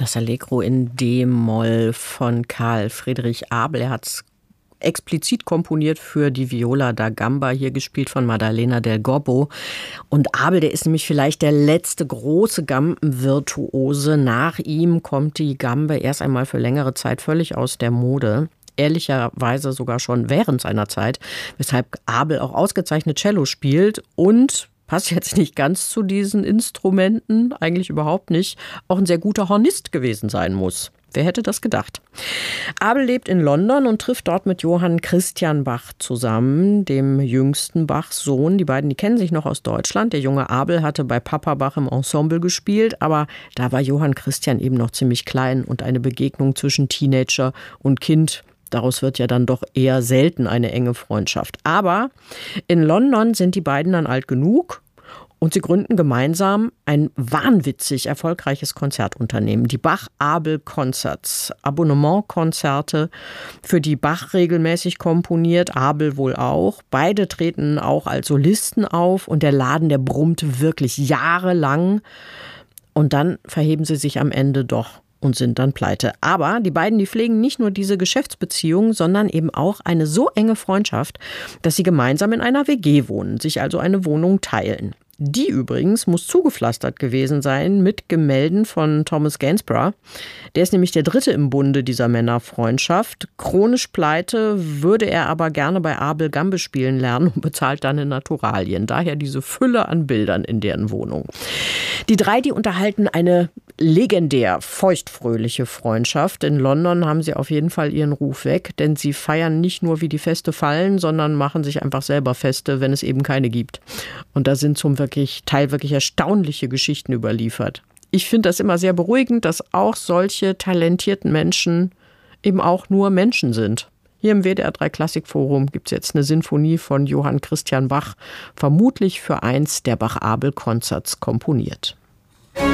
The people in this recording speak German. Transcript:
Das Allegro in D-Moll von Karl Friedrich Abel. Er hat es explizit komponiert für die Viola da Gamba, hier gespielt von Maddalena del Gobbo. Und Abel, der ist nämlich vielleicht der letzte große Gambenvirtuose. Nach ihm kommt die Gambe erst einmal für längere Zeit völlig aus der Mode. Ehrlicherweise sogar schon während seiner Zeit, weshalb Abel auch ausgezeichnet Cello spielt und passt jetzt nicht ganz zu diesen Instrumenten, eigentlich überhaupt nicht, auch ein sehr guter Hornist gewesen sein muss. Wer hätte das gedacht? Abel lebt in London und trifft dort mit Johann Christian Bach zusammen, dem jüngsten Bachs Sohn. Die beiden, die kennen sich noch aus Deutschland. Der junge Abel hatte bei Papa Bach im Ensemble gespielt, aber da war Johann Christian eben noch ziemlich klein und eine Begegnung zwischen Teenager und Kind, daraus wird ja dann doch eher selten eine enge Freundschaft. Aber in London sind die beiden dann alt genug und sie gründen gemeinsam ein wahnwitzig erfolgreiches Konzertunternehmen. Die Bach-Abel Concerts, Abonnementkonzerte, für die Bach regelmäßig komponiert, Abel wohl auch. Beide treten auch als Solisten auf und der Laden, der brummt wirklich jahrelang. Und dann verheben sie sich am Ende doch und sind dann pleite. Aber die beiden, die pflegen nicht nur diese Geschäftsbeziehung, sondern eben auch eine so enge Freundschaft, dass sie gemeinsam in einer WG wohnen, sich also eine Wohnung teilen. Die übrigens muss zugepflastert gewesen sein mit Gemälden von Thomas Gainsborough. Der ist nämlich der dritte im Bunde dieser Männerfreundschaft. Chronisch pleite, würde er aber gerne bei Abel Gambe spielen lernen und bezahlt dann in Naturalien. Daher diese Fülle an Bildern in deren Wohnung. Die drei, die unterhalten eine legendär feuchtfröhliche Freundschaft. In London haben sie auf jeden Fall ihren Ruf weg, denn sie feiern nicht nur, wie die Feste fallen, sondern machen sich einfach selber Feste, wenn es eben keine gibt. Und da sind zum Teil wirklich erstaunliche Geschichten überliefert. Ich finde das immer sehr beruhigend, dass auch solche talentierten Menschen eben auch nur Menschen sind. Hier im WDR 3 Klassikforum gibt es jetzt eine Sinfonie von Johann Christian Bach, vermutlich für eins der Bach-Abel Concerts komponiert.